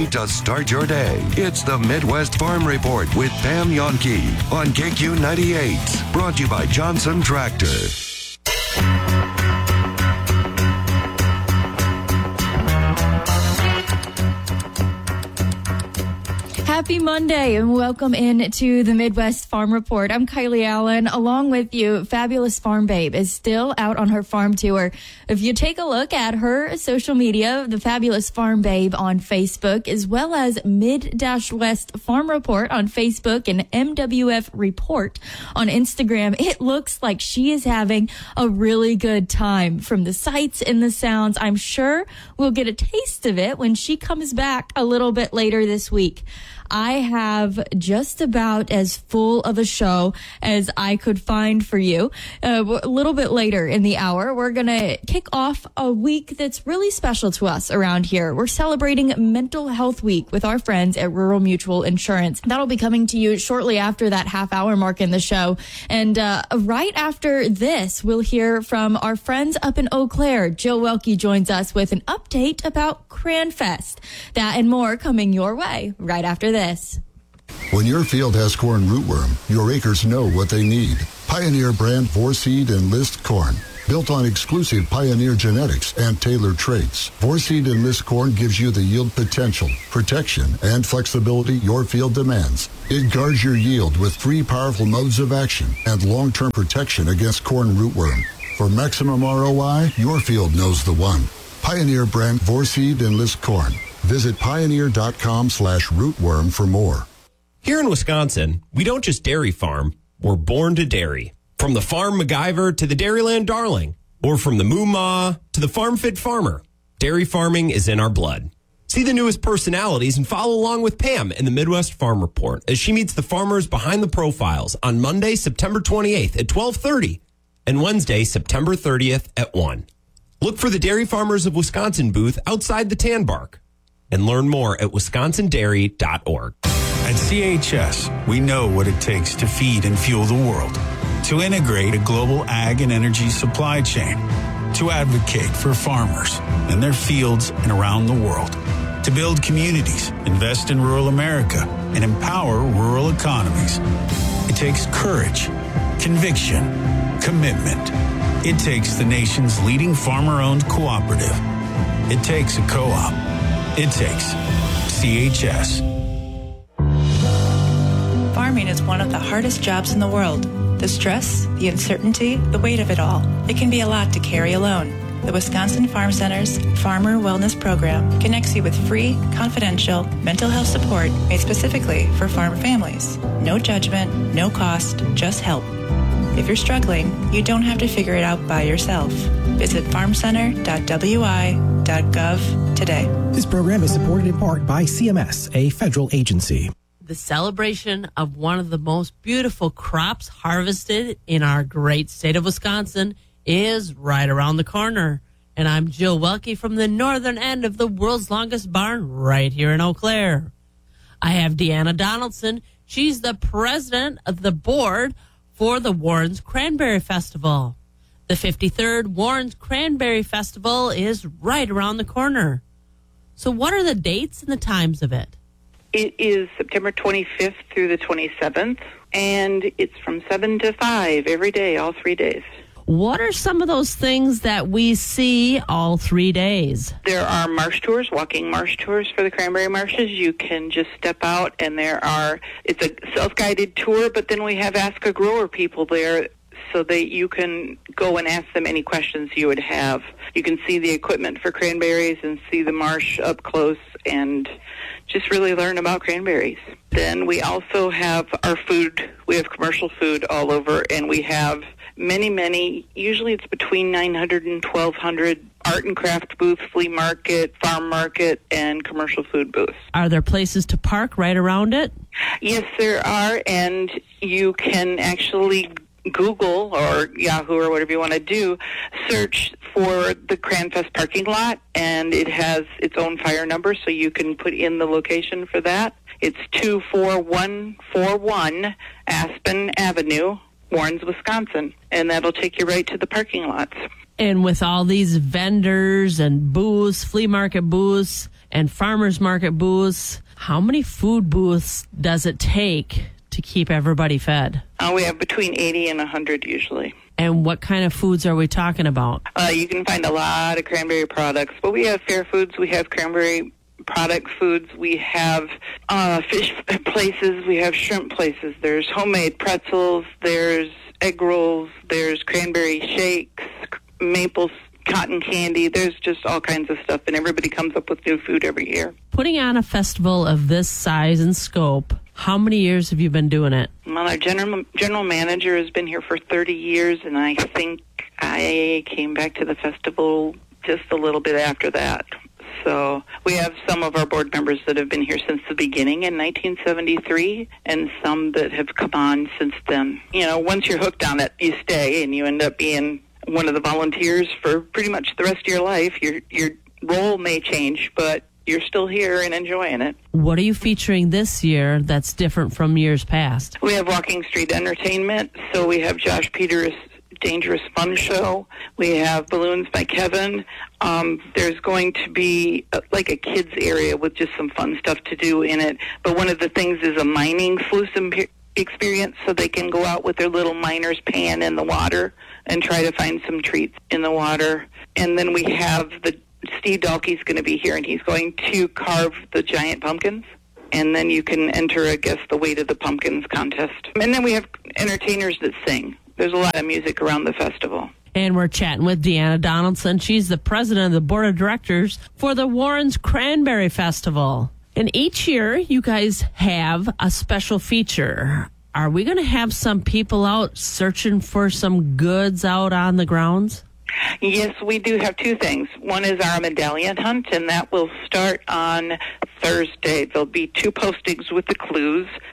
need to start your day. It's the Midwest Farm Report with Pam Yonke on KQ98. Brought to you by Johnson Tractor. Happy Monday and welcome in to the Midwest Farm Report. I'm Kylie Allen. Along with you, Fabulous Farm Babe is still out on her farm tour. If you take a look at her social media, the Fabulous Farm Babe on Facebook, as well as Mid-West Farm Report on Facebook and MWF Report on Instagram, it looks like she is having a really good time. From the sights and the sounds, I'm sure we'll get a taste of it when she comes back a little bit later this week. I have just about as full of a show as I could find for you. A little bit later in the hour, we're going to kick off a week that's really special to us around here. We're celebrating Mental Health Week with our friends at Rural Mutual Insurance. That'll be coming to you shortly after that half-hour mark in the show. And right after this, we'll hear from our friends up in Eau Claire. Jill Welke joins us with an update about Cranfest. That and more coming your way right after this. When your field has corn rootworm, your acres know what they need. Pioneer brand Vorseed Enlist corn. Built on exclusive Pioneer genetics and tailored traits, Vorseed Enlist corn gives you the yield potential, protection, and flexibility your field demands. It guards your yield with 3 powerful modes of action and long-term protection against corn rootworm. For maximum ROI, your field knows the one. Pioneer brand Vorseed Enlist corn. Visit pioneer.com/rootworm for more. Here in Wisconsin, we don't just dairy farm, we're born to dairy. From the farm MacGyver to the Dairyland Darling, or from the Moo Ma to the Farm Fit Farmer, dairy farming is in our blood. See the newest personalities and follow along with Pam in the Midwest Farm Report as she meets the farmers behind the profiles on Monday, September 28th at 12:30 and Wednesday, September 30th at 1. Look for the Dairy Farmers of Wisconsin booth outside the Tan Bark and learn more at wisconsindairy.org. At CHS, we know what it takes to feed and fuel the world, to integrate a global ag and energy supply chain, to advocate for farmers in their fields and around the world, to build communities, invest in rural America, and empower rural economies. It takes courage, conviction, commitment. It takes the nation's leading farmer-owned cooperative. It takes a co-op. It takes CHS. Farming is one of the hardest jobs in the world. The stress, the uncertainty, the weight of it all. It can be a lot to carry alone. The Wisconsin Farm Center's Farmer Wellness Program connects you with free, confidential mental health support made specifically for farm families. No judgment, no cost, just help. If you're struggling, you don't have to figure it out by yourself. Visit farmcenter.wi.gov today. This program is supported in part by CMS, a federal agency. The celebration of one of the most beautiful crops harvested in our great state of Wisconsin is right around the corner. And I'm Jill Welke from the northern end of the world's longest barn right here in Eau Claire. I have Deanna Donaldson. She's the president of the board for the Warren's Cranberry Festival. The 53rd Warren's Cranberry Festival is right around the corner. So what are the dates and the times of it? It is September 25th through the 27th, and it's from 7 to 5 every day, all 3 days. What are some of those things that we see all 3 days? There are marsh tours, walking marsh tours for the cranberry marshes. You can just step out, and it's a self-guided tour, but then we have Ask a Grower people there so that you can go and ask them any questions you would have. You can see the equipment for cranberries and see the marsh up close and just really learn about cranberries. Then we also have our food. We have commercial food all over, and we have many, usually it's between 900 and 1,200 art and craft booths, flea market, farm market, and commercial food booths. Are there places to park right around it? Yes, there are, and you can actually Google or Yahoo or whatever you want to do, search for the Cranfest parking lot, and it has its own fire number, so you can put in the location for that. It's 24141 Aspen Avenue, Warrens, Wisconsin, and that'll take you right to the parking lots. And with all these vendors and booths, flea market booths and farmers market booths, how many food booths does it take to keep everybody fed? We have between 80 and 100 usually. And what kind of foods are we talking about? You can find a lot of cranberry products, but we have fair foods, we have cranberry product foods, we have fish places, we have shrimp places, there's homemade pretzels, there's egg rolls, there's cranberry shakes, maple cotton candy, there's just all kinds of stuff, and everybody comes up with new food every year. Putting on a festival of this size and scope, how many years have you been doing it? Well, our general manager has been here for 30 years, and I think I came back to the festival just a little bit after that. So we have some of our board members that have been here since the beginning in 1973, and some that have come on since then. You know, once you're hooked on it, you stay, and you end up being one of the volunteers for pretty much the rest of your life. Your role may change, but you're still here and enjoying it. What are you featuring this year that's different from years past? We have Walking Street Entertainment, so we have Josh Peters' Dangerous Fun Show. We have Balloons by Kevin. There's going to be like a kids area with just some fun stuff to do in it. But one of the things is a mining sluice experience, so they can go out with their little miner's pan in the water and try to find some treats in the water. And then we have Steve Dalkey's going to be here, and he's going to carve the giant pumpkins. And then you can enter a Guess the Weight of the Pumpkins contest. And then we have entertainers that sing. There's a lot of music around the festival. And we're chatting with Deanna Donaldson. She's the president of the board of directors for the Warren's Cranberry Festival. And each year, you guys have a special feature. Are we going to have some people out searching for some goods out on the grounds? Yes, we do have two things. One is our medallion hunt, and that will start on Thursday. There'll be 2 postings with the clues.